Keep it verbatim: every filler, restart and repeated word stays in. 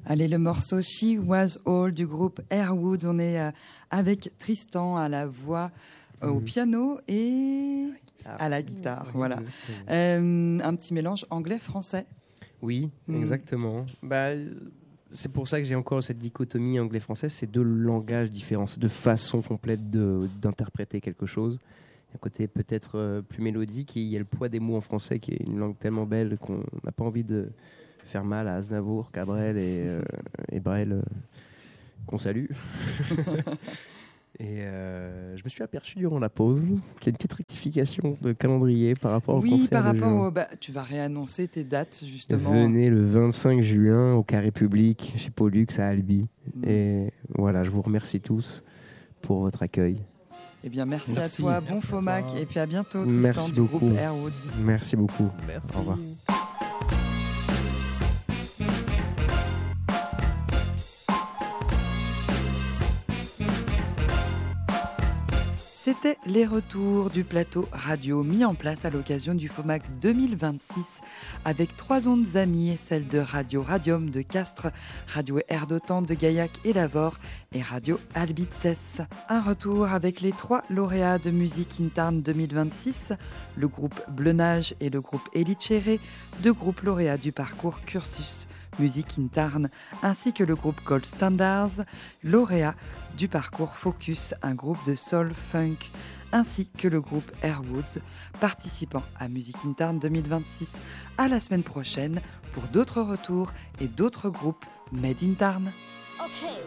Allez, le morceau She Was All du groupe Airwoods. On est euh, avec Tristan à la voix, euh, au piano et à la guitare. Voilà. Euh, un petit mélange anglais-français. Oui, mmh. exactement. Bah, c'est pour ça que j'ai encore cette dichotomie anglais-français. C'est deux langages différents, c'est deux façons complètes de, d'interpréter quelque chose. Un côté peut-être euh, plus mélodique, et il y a le poids des mots en français qui est une langue tellement belle qu'on n'a pas envie de faire mal à Aznavour, Cabrel et, euh, et Brel, euh, qu'on salue. Et euh, je me suis aperçu durant la pause qu'il y a une petite rectification de calendrier par rapport oui, au concert. Oui, par de rapport juin. au... Bah, tu vas réannoncer tes dates, justement. Venez le vingt-cinq juin au Carré Public, chez Pollux, à Albi. Mmh. Et voilà, je vous remercie tous pour votre accueil. Eh bien, merci, merci à toi, merci bon Fomac, et puis à bientôt, Tristan, merci du beaucoup. groupe Airwoods. Merci beaucoup. Merci. Au revoir. C'était les retours du plateau radio mis en place à l'occasion du FOMAC deux mille vingt-six avec trois ondes amies, celles de Radio Radium de Castres, Radio Air d'Otan de Gaillac et Lavore et Radio Albitses. Un retour avec les trois lauréats de Musique in Tarn deux mille vingt-six, le groupe Bleunage et le groupe Elitchéré, deux groupes lauréats du parcours Cursus Musique in Tarn, ainsi que le groupe Gold Standards, lauréat du parcours Focus, un groupe de soul funk, ainsi que le groupe Airwoods, participant à Musique in Tarn deux mille vingt-six. À la semaine prochaine pour d'autres retours et d'autres groupes Made in Tarn. Okay.